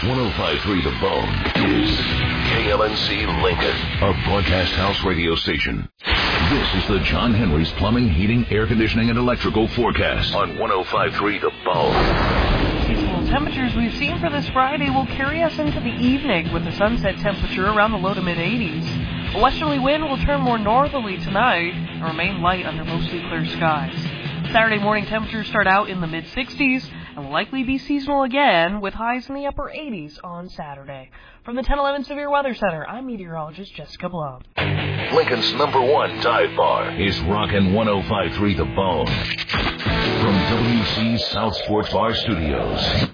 105.3 The Bone is KLNC Lincoln, a broadcast house radio station. This is the John Henry's Plumbing, Heating, Air Conditioning, and Electrical forecast on 105.3 The Bone. Seasonal temperatures we've seen for this Friday will carry us into the evening with the sunset temperature around the low to mid-80s. A westerly wind will turn more northerly tonight and remain light under mostly clear skies. Saturday morning temperatures start out in the mid-60s and will likely be seasonal again with highs in the upper 80s on Saturday. From the 1011 Severe Weather Center, I'm meteorologist Jessica Blum. Lincoln's #1 dive bar is rockin' 105.3 The Bone. From WC South Sports Bar Studios.